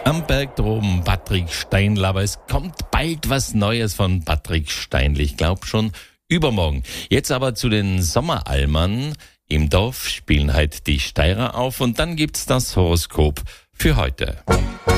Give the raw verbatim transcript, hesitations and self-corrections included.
Am Berg droben Patrick Steinl, aber es kommt bald was Neues von Patrick Steinl. Ich glaube schon übermorgen. Jetzt aber zu den Sommeralmern. Im Dorf spielen halt die Steirer auf und dann gibt's das Horoskop für heute.